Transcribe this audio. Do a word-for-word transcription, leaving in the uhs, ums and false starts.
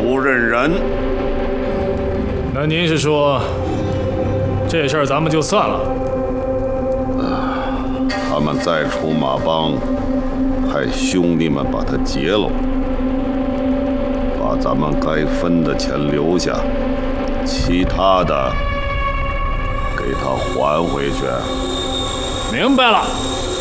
不认人。 那您是说，这事儿咱们就算了？ 啊，他们再出马帮，派兄弟们把他劫了，把咱们该分的钱留下，其他的给他还回去。 明白了。